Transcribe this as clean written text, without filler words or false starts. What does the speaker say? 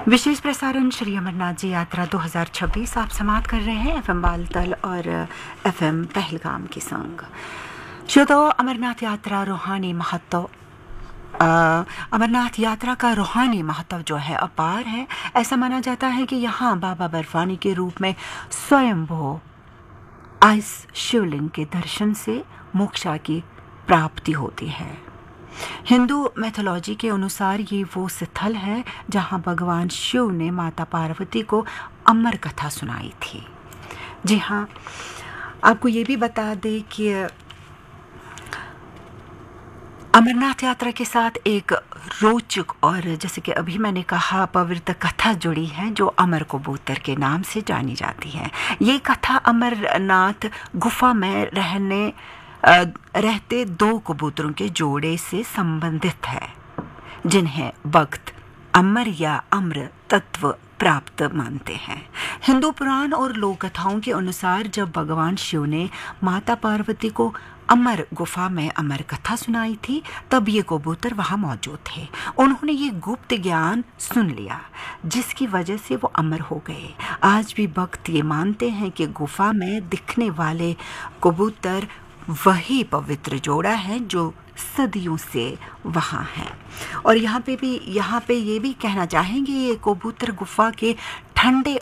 विशेष प्रसारण श्री अमरनाथ जी यात्रा 2026 आप समाप्त कर रहे हैं एफएम बालतल और एफएम पहलगाम के संग। श्रोताओं, अमरनाथ यात्रा रूहानी महत्व अमरनाथ यात्रा का रूहानी महत्व जो है अपार है। ऐसा माना जाता है कि यहाँ बाबा बर्फानी के रूप में स्वयंभू आइस शिवलिंग के दर्शन से मोक्षा की प्राप्ति होती है। हिंदू मैथोलॉजी के अनुसार ये वो स्थल है जहाँ भगवान शिव ने माता पार्वती को अमर कथा सुनाई थी। जी हाँ, आपको ये भी बता दें कि अमरनाथ यात्रा के साथ एक रोचक और जैसे कि अभी मैंने कहा पवित्र कथा जुड़ी है जो अमर कबूतर के नाम से जानी जाती है। ये कथा अमरनाथ गुफा में रहते दो कबूतरों के जोड़े से संबंधित है जिन्हें भक्त अमर या अम्र तत्व प्राप्त मानते हैं। हिंदू पुराण और लोक कथाओं के अनुसार जब भगवान शिव ने माता पार्वती को अमर गुफा में अमर कथा सुनाई थी तब ये कबूतर वहां मौजूद थे। उन्होंने ये गुप्त ज्ञान सुन लिया जिसकी वजह से वो अमर हो गए। आज भी भक्त ये मानते हैं कि गुफा में दिखने वाले कबूतर वही पवित्र जोड़ा है जो सदियों से वहाँ है। और यहाँ पे ये भी कहना चाहेंगे ये कबूतर गुफा के ठंडे